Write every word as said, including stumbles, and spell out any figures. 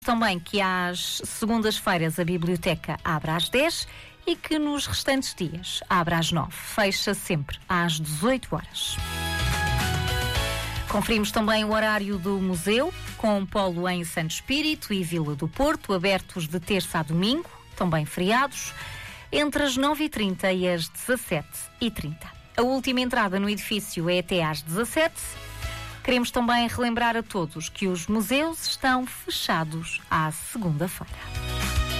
Também que às segundas-feiras a biblioteca abre às dez e que nos restantes dias abre às nove. Fecha sempre às dezoito horas. Conferimos também o horário do museu, com polo em Santo Espírito e Vila do Porto, abertos de terça a domingo, também feriados, entre as nove e trinta e as dezassete e trinta. A última entrada no edifício é até às dezassete. Queremos também relembrar a todos que os museus estão fechados à segunda-feira.